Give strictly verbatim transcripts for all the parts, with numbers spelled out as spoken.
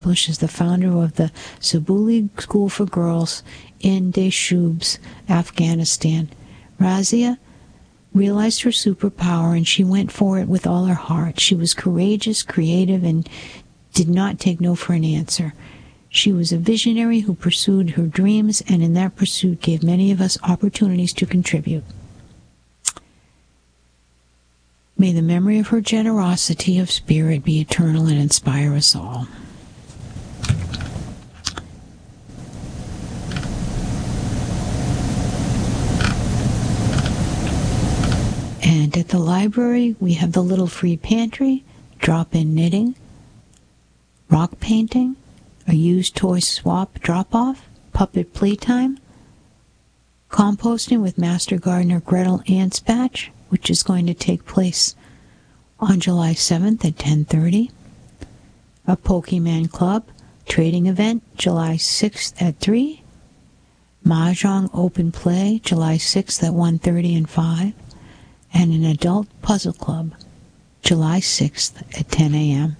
Bush is the founder of the Sabuli School for Girls in Deshubs, Afghanistan. Razia realized her superpower, and she went for it with all her heart. She was courageous, creative, and did not take no for an answer. She was a visionary who pursued her dreams, and in that pursuit gave many of us opportunities to contribute. May the memory of her generosity of spirit be eternal and inspire us all. And at the library, we have the little free pantry, drop-in knitting, rock painting, a used toy swap drop-off, puppet playtime, composting with Master Gardener Gretel Anspach, which is going to take place on July seventh at ten thirty, a Pokemon Club trading event July sixth at three, Mahjong Open Play July sixth at one thirty and five, and an adult puzzle club July sixth at ten a.m.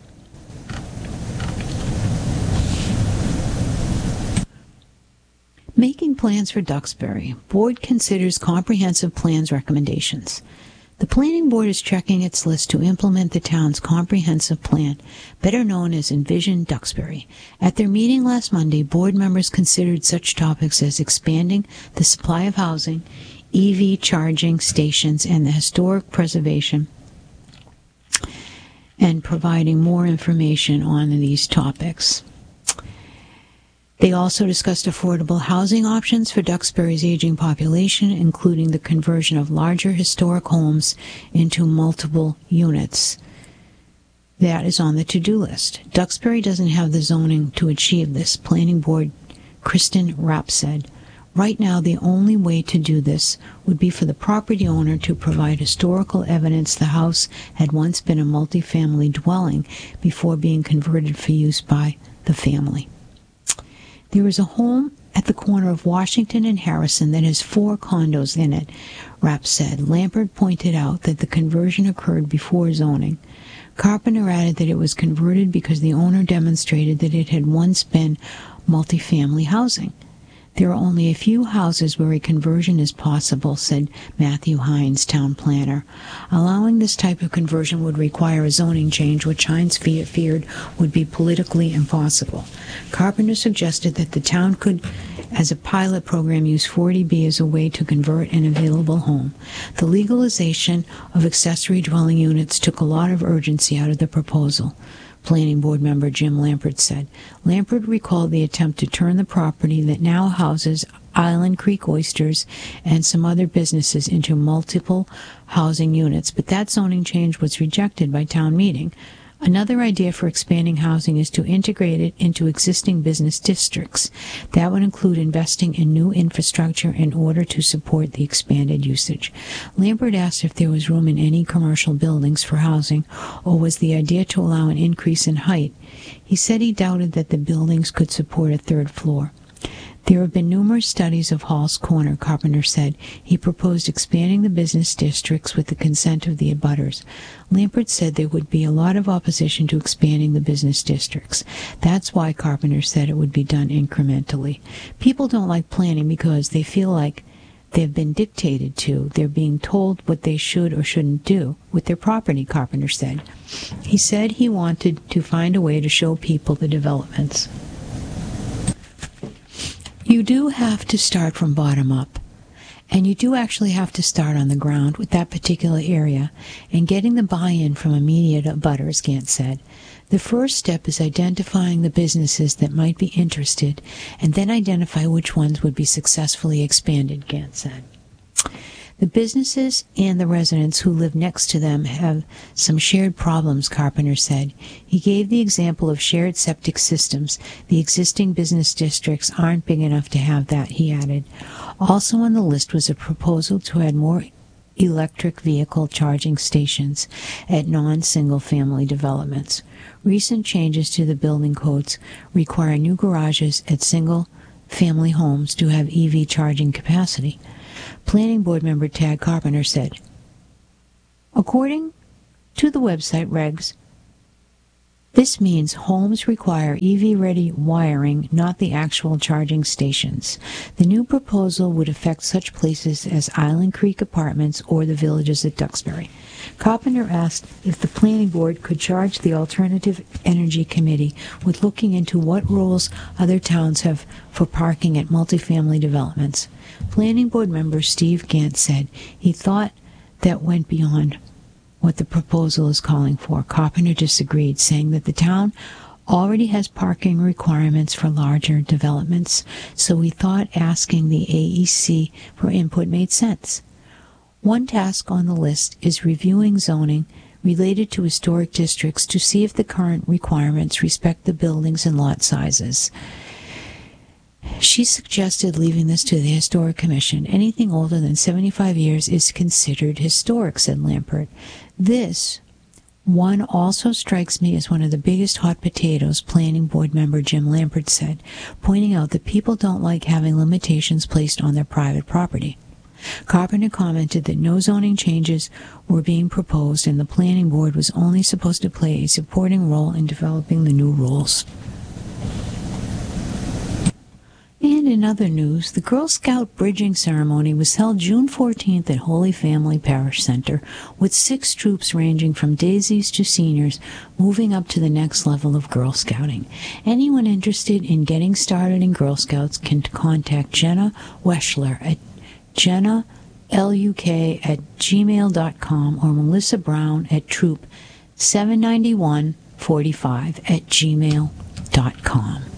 Making plans for Duxbury. Board considers comprehensive plans recommendations. The Planning Board is checking its list to implement the town's comprehensive plan, better known as Envision Duxbury. At their meeting last Monday, board members considered such topics as expanding the supply of housing, E V charging stations, and the historic preservation, and providing more information on these topics. They also discussed affordable housing options for Duxbury's aging population, including the conversion of larger historic homes into multiple units. That is on the to-do list. Duxbury doesn't have the zoning to achieve this, Planning Board Kristen Rapp said. Right now, the only way to do this would be for the property owner to provide historical evidence the house had once been a multifamily dwelling before being converted for use by the family. There is a home at the corner of Washington and Harrison that has four condos in it, Rapp said. Lampert pointed out that the conversion occurred before zoning. Carpenter added that it was converted because the owner demonstrated that it had once been multifamily housing. There are only a few houses where a conversion is possible, said Matthew Hines, town planner. Allowing this type of conversion would require a zoning change, which Hines feared would be politically impossible. Carpenter suggested that the town could, as a pilot program, use forty B as a way to convert an available home. The legalization of accessory dwelling units took a lot of urgency out of the proposal, Planning Board member Jim Lampert said. Lampert recalled the attempt to turn the property that now houses Island Creek Oysters and some other businesses into multiple housing units, but that zoning change was rejected by town meeting. Another idea for expanding housing is to integrate it into existing business districts. That would include investing in new infrastructure in order to support the expanded usage. Lambert asked if there was room in any commercial buildings for housing, or was the idea to allow an increase in height. He said he doubted that the buildings could support a third floor. There have been numerous studies of Hall's Corner, Carpenter said. He proposed expanding the business districts with the consent of the abutters. Lampert said there would be a lot of opposition to expanding the business districts. That's why Carpenter said it would be done incrementally. People don't like planning because they feel like they've been dictated to. They're being told what they should or shouldn't do with their property, Carpenter said. He said he wanted to find a way to show people the developments. You do have to start from bottom up, and you do actually have to start on the ground with that particular area and getting the buy-in from immediate abutters, Gant said. The first step is identifying the businesses that might be interested, and then identify which ones would be successfully expanded, Gant said. The businesses and the residents who live next to them have some shared problems, Carpenter said. He gave the example of shared septic systems. The existing business districts aren't big enough to have that, he added. Also on the list was a proposal to add more electric vehicle charging stations at non-single-family developments. Recent changes to the building codes require new garages at single-family homes to have E V charging capacity. Planning Board member Tad Carpenter said, according to the website regs, This means homes require E V-ready wiring, not the actual charging stations. The new proposal would affect such places as Island Creek Apartments or the villages at Duxbury. Carpenter asked if the planning board could charge the Alternative Energy Committee with looking into what rules other towns have for parking at multifamily developments. Planning board member Steve Gant said he thought that went beyond what the proposal is calling for. Carpenter disagreed, saying that the town already has parking requirements for larger developments, so he thought asking the A E C for input made sense. One task on the list is reviewing zoning related to historic districts to see if the current requirements respect the buildings and lot sizes. She suggested leaving this to the Historic Commission. Anything older than seventy-five years is considered historic, said Lampert. This one also strikes me as one of the biggest hot potatoes, planning board member Jim Lampert said, pointing out that people don't like having limitations placed on their private property. Carpenter commented that no zoning changes were being proposed and the planning board was only supposed to play a supporting role in developing the new rules. And in other news, the Girl Scout bridging ceremony was held June fourteenth at Holy Family Parish Center, with six troops ranging from daisies to seniors moving up to the next level of Girl Scouting. Anyone interested in getting started in Girl Scouts can contact Jenna Weschler at Jenna Luk at gmail dot com or Melissa Brown at troop seven ninety-one forty-five at gmail dot com.